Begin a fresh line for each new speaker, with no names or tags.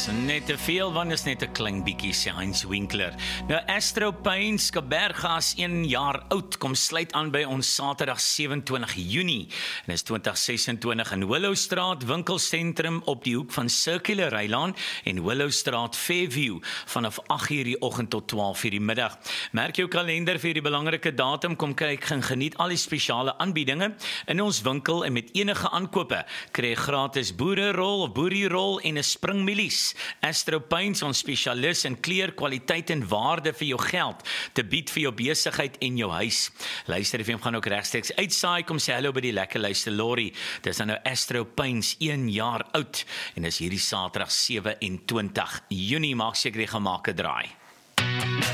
Net te veel, want is net 'n klein bietjie, sê Heinz Winkler. Nou, Astro Paint Skaberga is 1 jaar oud, kom sluit aan by ons Saterdag 27 Junie. En is 2026 in Willowstraat winkelsentrum op die hoek van Circular Rylaan en Willowstraat Fairview vanaf 8:00 die oggend tot 12:00 die middag. Merk jou kalender vir die belangrike datum, kom kyk en geniet al die spesiale aanbiedinge in ons winkel en met enige aankope kry jy gratis boererol of boerierol en 'n springmielies. Astro Paints, ons spesialis in kleur, kwaliteit en waarde vir jou geld te bied vir jou besigheid en jou huis. Luister, FM gaan ook regstreeks uitsaai, kom sê hallo by die lekker luister Lori. Dis dan nou Astro Paints 1 jaar oud en is hierdie Saterdag 27 Junie, maak seker jy gaan maak 'n draai.